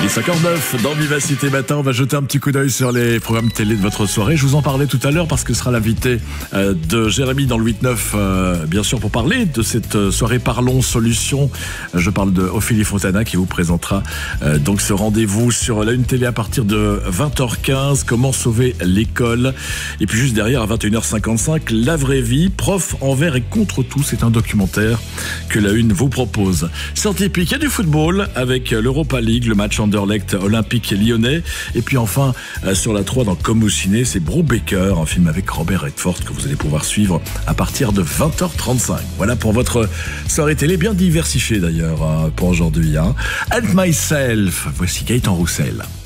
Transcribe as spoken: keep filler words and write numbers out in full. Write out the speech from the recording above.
cinquante-neuf dans Vivacité Matin, on va jeter un petit coup d'œil sur les programmes télé de votre soirée. Je vous en parlais tout à l'heure parce que ce sera l'invité euh, de Jérémy dans le huit neuf, euh, bien sûr, pour parler de cette soirée Parlons Solutions. Je parle de Ophélie Fontana qui vous présentera euh, donc ce rendez-vous sur la Une Télé à partir de vingt heures quinze. Comment sauver l'école? Et puis juste derrière à vingt et une heures cinquante-cinq, La Vraie Vie, prof envers et contre tout. C'est un documentaire que la Une vous propose. Scientifique, il y a du football avec l'Europa League, le match Anderlecht Olympique Lyonnais. Et puis enfin, euh, sur la trois dans Comme au ciné, c'est Brubaker, un film avec Robert Redford que vous allez pouvoir suivre à partir de vingt heures trente-cinq. Voilà pour votre soirée télé, bien diversifiée d'ailleurs euh, pour aujourd'hui. Hein. And Myself, voici Gaëtan Roussel.